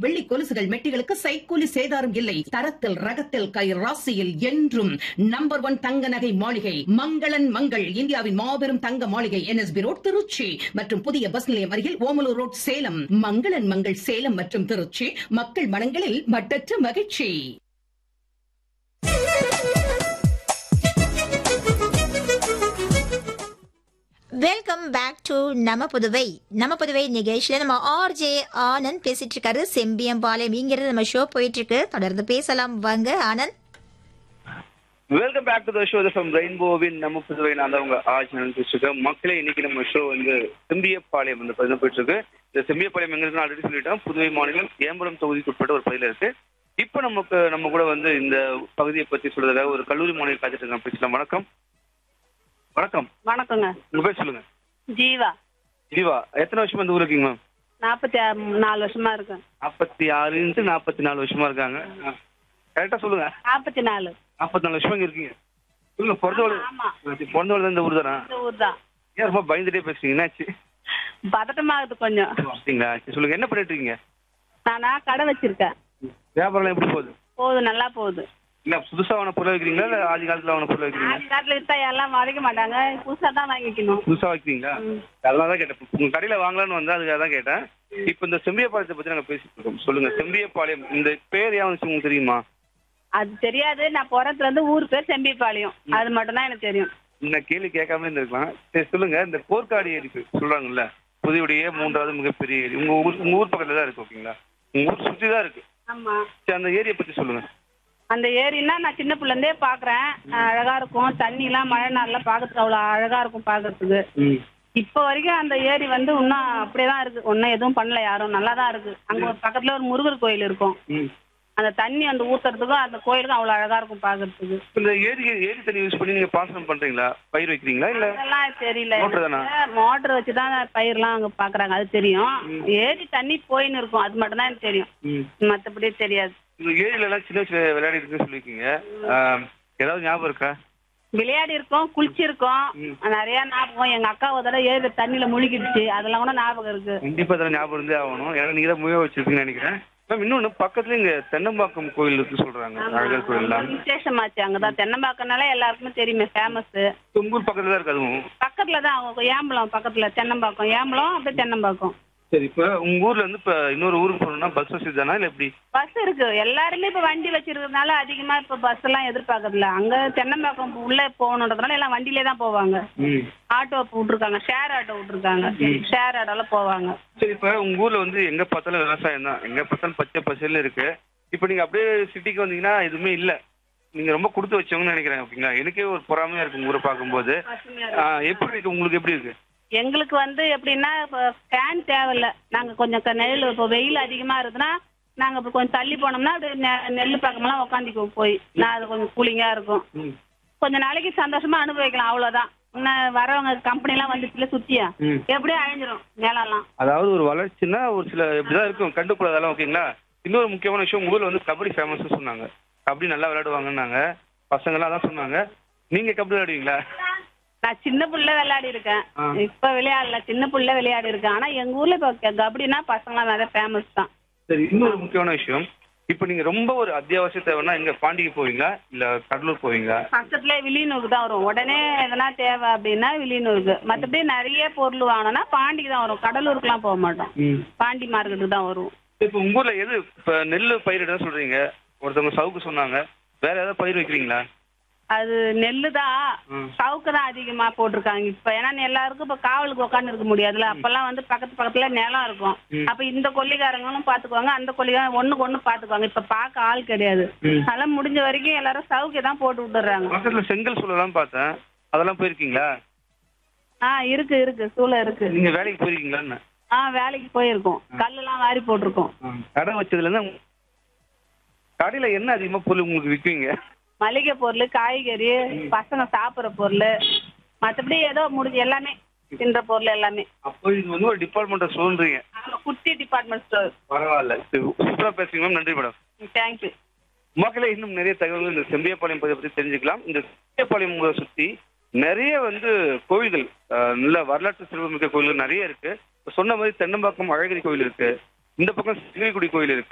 வெள்ளி கொலுசுகள் மெட்டிகளுக்கு சைக்கூலி சேதாரம் இல்லை. தரத்தில் ரகத்தில் கை ராசியில் என்றும் நம்பர் 1 தங்க நகை மாளிகை மங்களன் மங்கள். இந்தியாவின் மாபெரும் தங்க மாளிகை NSB ரோட் திருச்சி மற்றும் புதிய பஸ் நிலையம் அருகில் ஓமலூர் ரோட் சேலம். மங்களன் மங்கள் சேலம் மற்றும் திருச்சி, மக்கள் மனங்களில் மட்டற்ற மகிழ்ச்சி. வெல்கம் பேக் டு நம்ம புதுவை நிகழ்ச்சியில நம்ம ஆர்ஜே ஆனந்த் பேசிட்டு இருக்காரு. செம்பியம்பாளையம் இங்கிருந்து நம்ம ஷோ போயிட்டு இருக்கு. தொடர்ந்து பேசலாம் வாங்க Anand. Welcome back to the show from ரெயின்போவின் நம்ம புதுவை. நான் தான் உங்க ஆஜ் பேசிருக்கேன். மக்களே, இன்னைக்கு நம்ம ஷோ வந்து செம்பியப்பாளையம் வந்து பதிவு போயிட்டு இருக்கு. இந்த செம்பியப்பாளையம் எங்க இருக்கு ஆல்ரெடி சொல்லிட்டோம். புதுவை மாநிலம் ஏம்பலம் தொகுதிக்கு உட்பட்ட ஒரு பகுதியில இருக்கு. இப்ப நம்ம கூட வந்து இந்த பகுதியை பத்தி சொல்றதுக்காக ஒரு கல்லூரி மாணவி காத்துட்டு இருக்காங்க. பேசலாம். வணக்கம். வணக்கம். வணக்கங்க. உங்க பேர் சொல்லுங்க. ஜீவா. ஜீவா, எத்தனை வருஷமா இந்த ஊர் இருக்கீங்க மேம்? 44 வருஷமா இருக்கேன். 46 44 வருஷமா இருக்காங்க. கரெக்டா சொல்லுங்க. 44. 44 வருஷமா இங்க இருக்கீங்க. சொல்லுங்க. பிறந்தவள் இந்த ஊர் தானா? இந்த ஊர் தான். ஏன் ரொம்ப பயந்துட்டே பேசுறீங்க? என்னாச்சு? பதட்டமாகுது கொஞ்சம். அப்படிங்களா? சரி, சொல்லுங்க. என்ன பண்ணிட்டு இருக்கீங்க? நானா கடை வச்சிருக்கேன். வியாபாரம் எப்படி போகுது? நல்லா போகுது. இல்ல புதுசா வாங்கின பொருள் வைக்கிறீங்களா இல்ல ஆதி காலத்துல வாங்கின பொருள் வைக்கிறீங்களா? ஆதி காலத்துல வித்தா எல்லாம் வாங்கிக்க மாட்டாங்க. புதுசா தான் வாங்கிக்கணும். புதுசா வைக்கிறீங்களா? அதெல்லாம் தான் கேட்டேன். உங்க கடையில வாங்கலாம்னு வந்தா அதுக்காக தான் கேட்டேன். இப்ப இந்த செம்பியப்பாளையத்தை பத்தி நாங்க பேசிட்டு இருக்கோம். சொல்லுங்க. செம்பியப்பாளையம் இந்த பேர் ஏன் வந்துச்சு உங்களுக்கு தெரியுமா? அது தெரியாது. நான் பிறத்துல இருந்து ஊர் பேர் செம்பிப்பாளையம். அது மட்டும் தான் எனக்கு தெரியும். இந்த கேள்வி கேட்காம இருந்திருக்கலாம். சரி, சொல்லுங்க. இந்த போர்க்காடி ஏரி சொல்றாங்கல்ல, புதுவையுடைய 3வது மிகப்பெரிய ஏரி உங்க ஊர் பக்கத்துல தான் இருக்கு. ஓகேங்களா? உங்க ஊர் சுற்றி தான் இருக்கு. ஆமா. சரி, அந்த ஏரியை பத்தி சொல்லுங்க. அந்த ஏரின்னா நான் சின்ன பிள்ளை இருந்தே பாக்குறேன். அழகா இருக்கும். தண்ணி எல்லாம் மழை நாள்ல பாக்கிறதுக்கு அவ்வளவு அழகா இருக்கும் பாக்குறதுக்கு. இப்ப வரைக்கும் அந்த ஏரி வந்து இன்னும் அப்படியேதான் இருக்கு. ஒன்னும் எதுவும் பண்ணல யாரும். நல்லாதான் இருக்கு. அங்க ஒரு பக்கத்துல ஒரு முருகர் கோயில் இருக்கும். அந்த தண்ணி அந்த ஊத்துறதுக்கும் அந்த கோயிலுக்கும் அவ்வளவு அழகா இருக்கும் பாக்குறதுக்கு. இந்த ஏரி தண்ணி யூஸ் பண்ணி நீங்க பாசனம் பண்றீங்களா? பயிர் வைக்கிறீங்களா? இல்ல அதெல்லாம் தெரியல. மோட்டர் வச்சுதான் பயிர்லாம் அங்க பாக்குறாங்க. அது தெரியும். ஏரி தண்ணி போயின்னு இருக்கும். அது மட்டும் தான் எனக்கு தெரியும். மத்தபடி தெரியாது. இந்த ஏரியில எல்லாம் சின்ன சின்ன விளையாடி இருக்குன்னு சொல்லிருக்கீங்க. ஏதாவது ஞாபகம் இருக்கா? விளையாடி இருக்கோம், குளிச்சிருக்கோம். நிறைய ஞாபகம். எங்க அக்கா ஒரு தடவை ஏரி தண்ணியில முழுகிடுச்சு. அதெல்லாம் கூட ஞாபகம் இருக்கு. கண்டிப்பா அதெல்லாம் ஞாபகம் இருந்தே ஆகணும். ஏன்னா நீங்க தான் முயற்சி வச்சிருப்பீங்கன்னு நினைக்கிறேன். மேம், இன்னொன்னு பக்கத்துல இங்க தென்னம்பாக்கம் கோயில் இருக்கு சொல்றாங்க. அழகர் கோயில் விசேஷமாச்சு. அங்கதான் தென்னம்பாக்கம்னால எல்லாருக்குமே தெரியுமே, ஃபேமஸ். உங்க ஊர் பக்கத்துல தான் இருக்கு. அதுவும் பக்கத்துல தான். அவங்க ஏம்பலம் பக்கத்துல. தென்னம்பாக்கம் ஏம்பலம் அப்படியே தென்னம்பாக்கம். சரி, இப்ப உங்க ஊர்ல இருந்து இப்ப இன்னொரு ஊருக்கு போகணும்னா பஸ் வசதி தானா இல்ல எப்படி? பஸ் இருக்கு. எல்லாருமே இப்ப வண்டி வச்சிருக்கிறதுனால அதிகமா இப்ப பஸ் எல்லாம் எதிர்பார்க்கறதுல. அங்க தென்னம்பாக்கம் உள்ள போகணுன்றதுனால எல்லாம் வண்டியிலே தான் போவாங்க. ஆட்டோ விட்டுருக்காங்க. ஷேர் ஆட்டோ விட்டுருக்காங்க. ஷேர் ஆட்டோல போவாங்க. சரி, இப்ப உங்க ஊர்ல வந்து எங்க பார்த்தாலும் விவசாயம் தான். எங்க பார்த்தாலும் பச்சை பசேல்னு இருக்கு. இப்ப நீங்க அப்படியே சிட்டிக்கு வந்தீங்கன்னா எதுவுமே இல்ல. நீங்க ரொம்ப கொடுத்து வச்சவங்கன்னு நினைக்கிறேன். ஓகேங்களா? எனக்கே ஒரு பொறாமையா இருக்கு உங்க ஊரை பார்க்கும்போது. எப்படி இருக்கு உங்களுக்கு? எப்படி இருக்கு? எங்களுக்கு வந்து எப்படின்னா ஃபேன் தேவையில்ல. நாங்க கொஞ்சம் நெல் இப்போ வெயில் அதிகமா இருக்குதுன்னா நாங்க இப்போ கொஞ்சம் தள்ளி போனோம்னா அப்படியே நெல் பக்கமெல்லாம் உட்காந்துக்குவோம் போய். நான் அது கொஞ்சம் கூலிங்கா இருக்கும். கொஞ்ச நாளைக்கு சந்தோஷமா அனுபவிக்கலாம். அவ்வளவுதான். இன்னும் வரவங்க கம்பெனி எல்லாம் வந்துச்சுல சுத்தியா எப்படியும் அழிஞ்சிரும் நிலம். அதாவது ஒரு வளர்ச்சின்னா ஒரு சில இப்படிதான் இருக்கும். கண்டுக்கூடாதெல்லாம். ஓகேங்களா? இன்னொரு முக்கியமான விஷயம், ஊர்ல வந்து கபடி ஃபேமஸ் சொன்னாங்க. கபடி நல்லா விளையாடுவாங்கன்னாங்க பசங்க எல்லாம். அதான் சொன்னாங்க. நீங்க கபடி விளையாடுவீங்களா? நான் சின்ன புள்ள விளையாடி இருக்கேன். இப்ப விளையாடல. சின்ன புள்ள விளையாடி இருக்கேன். ஆனா எங்க ஊர்ல இப்ப கபடினா பசங்க நிறைய ஃபேமஸ் தான். சரி, இன்னொரு முக்கியமான விஷயம், இப்ப நீங்க ரொம்ப ஒரு அத்தியாவசிய தேவைன்னா எங்க பாண்டிக்கு போவீங்களா இல்ல கடலூர் போவீங்களா? பக்கத்துல வில்லியனூருக்கு தான் வரும். உடனே எதனா தேவை அப்படின்னா வில்லியனூருக்கு. மத்தபடி நிறைய பொருள் வாங்கினா பாண்டிக்கு தான் வரும். கடலூருக்கு எல்லாம் போக மாட்டோம். பாண்டி மார்க்கெட்டுக்கு தான் வரும். இப்ப உங்க ஊர்ல எது இப்ப நெல்லு பயிரிட சொல்றீங்க? ஒருத்தவங்க சவுக்கு சொன்னாங்க. வேற ஏதாவது பயிர் வைக்கிறீங்களா? அது நெல்லு தான். சவுக்கு தான் அதிகமா போட்டிருக்காங்க இப்ப. ஏன்னா எல்லாருக்கும் இப்ப காவலுக்கு உட்காந்து இருக்க முடியாதுல்ல. அப்பெல்லாம் வந்து பக்கத்துல நிலம் இருக்கும். அப்ப இந்த கொல்லிக்காரங்களும் பாத்துக்குவாங்க, அந்த கொல்லிக்காரங்க ஒண்ணுக்கு ஒண்ணு பாத்துக்குவாங்க. இப்ப பாக்க ஆள் கிடையாது. அதெல்லாம் முடிஞ்ச வரைக்கும் எல்லாரும் சவுக்கே தான் போட்டு விட்டுறாங்க. பக்கத்துல செங்கல் சூழலாம் பார்த்தேன். அதெல்லாம் போயிருக்கீங்களா? இருக்கு சூளை இருக்கு. நீங்க வேலைக்கு போயிருக்கீங்களா? வேலைக்கு போயிருக்கோம். கல்லெல்லாம் வாரி போட்டிருக்கோம். கடை வச்சதுல இருந்து கடையில என்ன அதிகமா பொருள் உங்களுக்கு விற்குவீங்க? மளிகை பொருள், காய்கறி, பசங்க சாப்பிட்ற பொருள், மற்றபடி ஏதோ முடிஞ்ச எல்லாமே தின்ற பொருள் எல்லாமே. அப்போ இது வந்து ஒரு டிபார்ட்மெண்ட்டை சொல்றீங்க. குட்டி டிபார்ட்மெண்ட் ஸ்டோர். பரவாயில்ல, சூப்பரா பேசுறீங்க மேம். நன்றி மேடம். தேங்க்யூ. மக்களே, இன்னும் நிறைய தகவல்கள் இந்த செம்பியப்பாளையம் பற்றி தெரிஞ்சுக்கலாம். இந்த செம்பியப்பாளையம் சுற்றி நிறைய வந்து கோயில்கள், நல்ல வரலாற்று சிறப்புமிக்க கோயில்கள் நிறைய இருக்கு. சொன்ன மாதிரி தென்னம்பாக்கம் அழகிரி கோயில் இருக்கு. இந்த பக்கம் சிறுகுடி கோயில் இருக்கு.